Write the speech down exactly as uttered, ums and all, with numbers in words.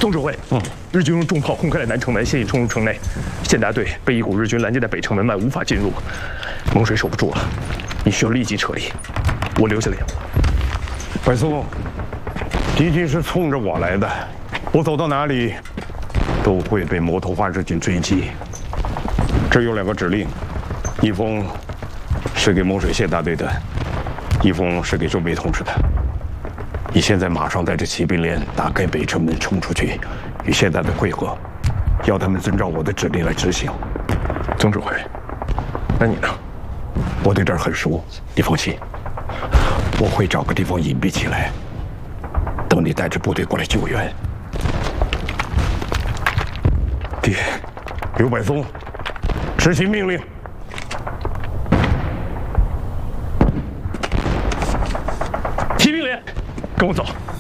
总指挥，嗯，日军用重炮轰开了南城门，现已冲入城内。县大队被一股日军拦截在北城门外，无法进入。蒙水守不住了，你需要立即撤离。我留下了掩护。 白松，敌军是冲着我来的，我走到哪里都会被摩托化日军追击。这有两个指令，一封是给蒙水县大队的，一封是给周梅同志的。你现在马上带着骑兵连打开北城门，冲出去，与县大队会合，要他们遵照我的指令来执行。 总指挥，那你呢？ 我对这儿很熟，你放心，我会找个地方隐蔽起来，等你带着部队过来救援。爹，刘柏松，执行命令。 骑兵连，跟我走。